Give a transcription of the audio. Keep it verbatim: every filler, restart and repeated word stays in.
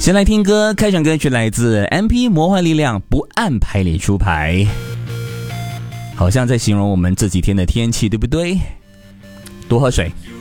先来听歌，开场歌曲来自 M P 魔幻力量，不按牌理出牌，好像在形容我们这几天的天气，对不对？多喝水。